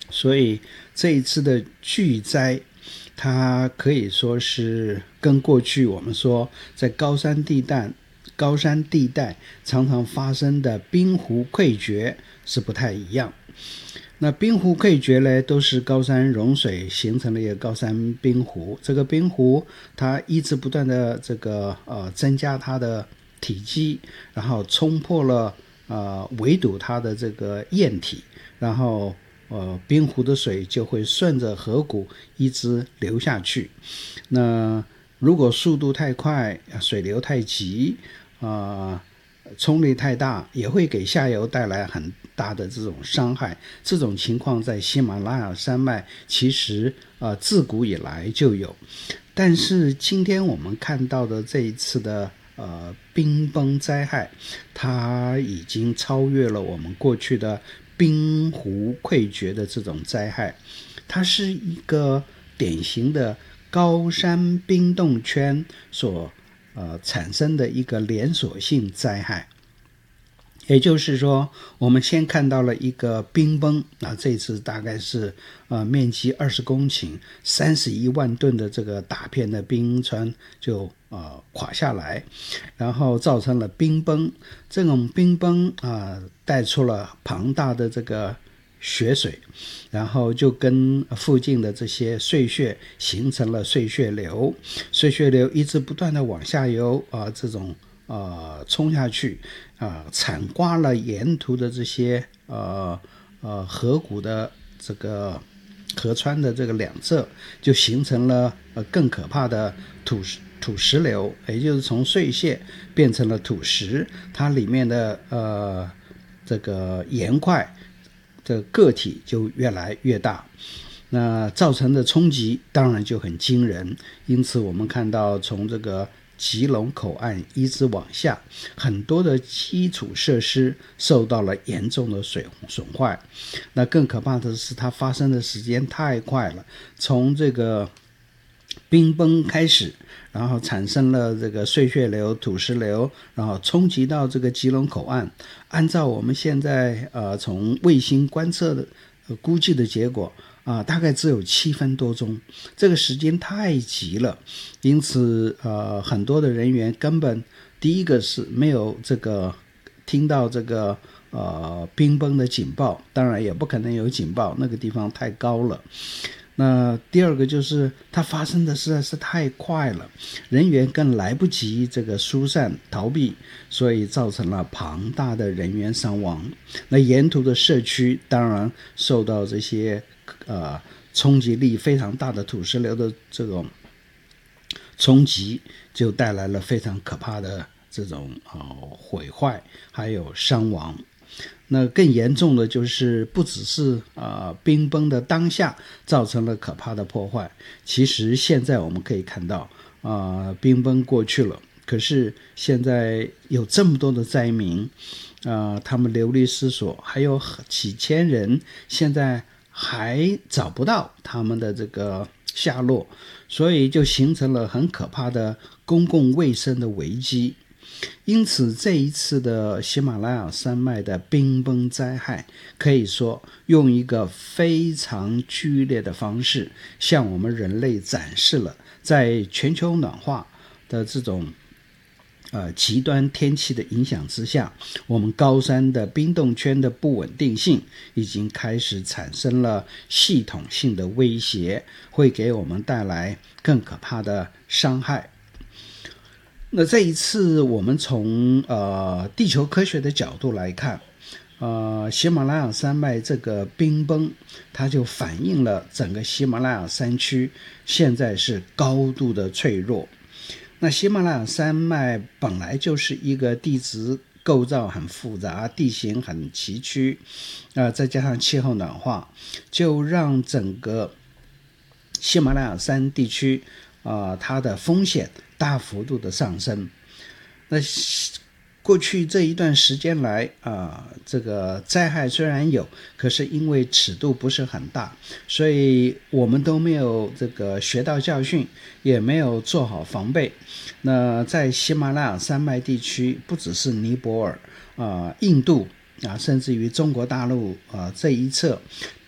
所以这一次的巨灾，它可以说是跟过去我们说在高山地带常常发生的冰湖溃决是不太一样。那冰湖溃决呢，都是高山融水形成了一个高山冰湖。这个冰湖它一直不断的增加它的体积，然后冲破了围堵它的这个堰体，然后冰湖的水就会顺着河谷一直流下去。那如果速度太快，水流太急，冲力太大，也会给下游带来很大的这种伤害。这种情况在喜马拉雅山脉其实自古以来就有，但是今天我们看到的这一次的冰崩灾害，它已经超越了我们过去的冰湖溃决的这种灾害，它是一个典型的高山冰冻圈所产生的一个连锁性灾害。也就是说，我们先看到了一个冰崩，这次大概是面积20公顷、31万吨的这个大片的冰川就垮下来，然后造成了冰崩。这种冰崩带出了庞大的这个雪水，然后就跟附近的这些碎屑形成了碎屑流，碎屑流一直不断的往下游这种冲下去铲刮了沿途的这些河谷的这个河川的这个两侧，就形成了更可怕的土石流，也就是从碎屑变成了土石，它里面的这个岩块的个体就越来越大，那造成的冲击当然就很惊人。因此我们看到从这个基隆口岸一直往下，很多的基础设施受到了严重的损坏。那更可怕的是它发生的时间太快了，从这个冰崩开始，然后产生了这个碎屑流、土石流，然后冲击到这个基隆口岸。按照我们现在从卫星观测的估计的结果大概只有7分多钟，这个时间太急了。因此很多的人员根本第一个是没有这个听到这个冰崩的警报，当然也不可能有警报，那个地方太高了。那第二个就是它发生的实在是太快了，人员更来不及这个疏散逃避，所以造成了庞大的人员伤亡。那沿途的社区当然受到这些冲击力非常大的土石流的这种冲击，就带来了非常可怕的这种毁坏还有伤亡。那更严重的就是不只是冰崩的当下造成了可怕的破坏，其实现在我们可以看到冰崩过去了，可是现在有这么多的灾民他们流离失所，还有几千人现在还找不到他们的这个下落，所以就形成了很可怕的公共卫生的危机。因此这一次的喜马拉雅山脉的冰崩灾害，可以说用一个非常剧烈的方式向我们人类展示了在全球暖化的这种极端天气的影响之下，我们高山的冰冻圈的不稳定性已经开始产生了系统性的威胁，会给我们带来更可怕的伤害。那这一次我们从地球科学的角度来看，喜马拉雅山脉这个冰崩，它就反映了整个喜马拉雅山区现在是高度的脆弱。那喜马拉雅山脉本来就是一个地质构造很复杂，地形很崎岖，再加上气候暖化，就让整个喜马拉雅山地区它的风险大幅度的上升。那过去这一段时间来这个灾害虽然有，可是因为尺度不是很大，所以我们都没有这个学到教训，也没有做好防备。那在喜马拉雅山脉地区，不只是尼泊尔印度甚至于中国大陆这一侧